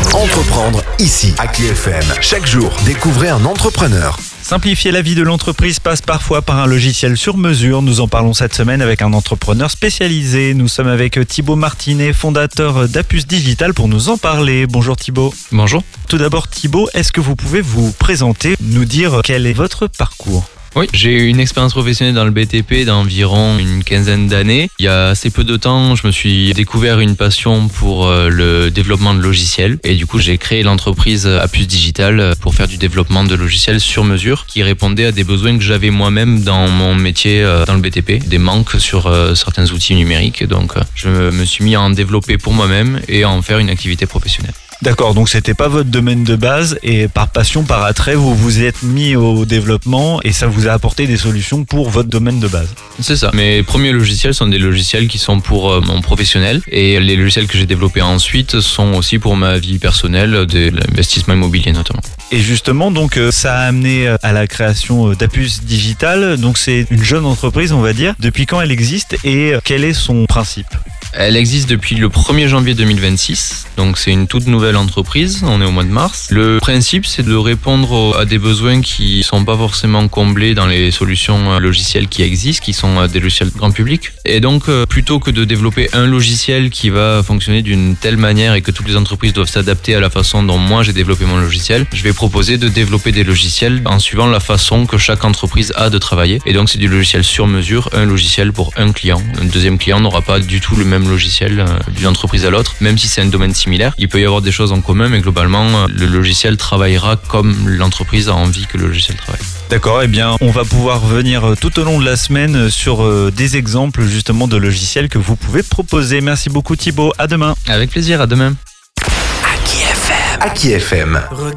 Entreprendre ici, à KFM. Chaque jour, découvrez un entrepreneur. Simplifier la vie de l'entreprise passe parfois par un logiciel sur mesure. Nous en parlons cette semaine avec un entrepreneur spécialisé. Nous sommes avec Thibaut Martinet, fondateur d'Apus Digital, pour nous en parler. Bonjour Thibaut. Bonjour. Tout d'abord Thibaut, est-ce que vous pouvez vous présenter, nous dire quel est votre parcours ? Oui, j'ai eu une expérience professionnelle dans le BTP d'environ une quinzaine d'années. Il y a assez peu de temps, je me suis découvert une passion pour le développement de logiciels. Et du coup, j'ai créé l'entreprise Apus Digital pour faire du développement de logiciels sur mesure qui répondait à des besoins que j'avais moi-même dans mon métier dans le BTP, des manques sur certains outils numériques. Donc, je me suis mis à en développer pour moi-même et à en faire une activité professionnelle. D'accord, donc c'était pas votre domaine de base et par passion, par attrait, vous vous êtes mis au développement et ça vous a apporté des solutions pour votre domaine de base. C'est ça. Mes premiers logiciels sont des logiciels qui sont pour mon professionnel et les logiciels que j'ai développés ensuite sont aussi pour ma vie personnelle, de l'investissement immobilier notamment. Et justement, donc ça a amené à la création d'Apus Digital. Donc c'est une jeune entreprise, on va dire. Depuis quand elle existe et quel est son principe ? Elle existe depuis le 1er janvier 2026, donc c'est une toute nouvelle entreprise, on est au mois de mars. Le principe, c'est de répondre à des besoins qui sont pas forcément comblés dans les solutions logicielles qui existent, qui sont des logiciels grand public. Et donc, plutôt que de développer un logiciel qui va fonctionner d'une telle manière et que toutes les entreprises doivent s'adapter à la façon dont moi j'ai développé mon logiciel, je vais proposer de développer des logiciels en suivant la façon que chaque entreprise a de travailler. Et donc, c'est du logiciel sur mesure, un logiciel pour un client. Un deuxième client n'aura pas du tout le même logiciel d'une entreprise à l'autre, même si c'est un domaine similaire. Il peut y avoir des choses en commun, mais globalement, le logiciel travaillera comme l'entreprise a envie que le logiciel travaille. D'accord, eh bien, on va pouvoir revenir tout au long de la semaine sur des exemples justement de logiciels que vous pouvez proposer. Merci beaucoup Thibaut, à demain. Avec plaisir, à demain. À KFM.